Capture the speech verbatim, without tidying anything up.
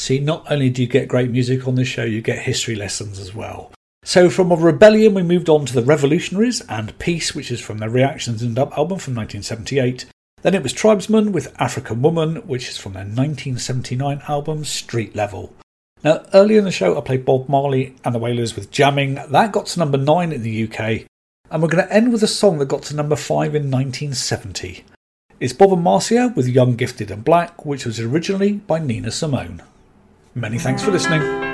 See, not only do you get great music on this show, you get history lessons as well. So from a Rebellion, we moved on to the Revolutionaries and Peace, which is from their Reactions and Dub album from nineteen seventy-eight. Then it was Tribesmen with African Woman, which is from their nineteen seventy-nine album Street Level. Now, earlier in the show, I played Bob Marley and the Wailers with Jamming. That got to number nine in the U K. And we're going to end with a song that got to number five in nineteen seventy. It's Bob and Marcia with Young, Gifted and Black, which was originally by Nina Simone. Many thanks for listening.